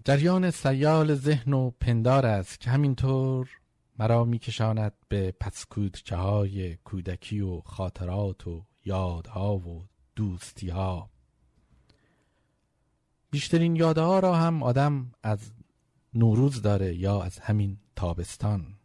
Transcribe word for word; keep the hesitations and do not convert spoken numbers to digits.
جریان سیال ذهن و پندار است که همینطور مرا میکشاند به پسکودچه های کودکی و خاطرات و یادها و دوستی ها. بیشترین یادها را هم آدم از نوروز داره یا از همین تابستان.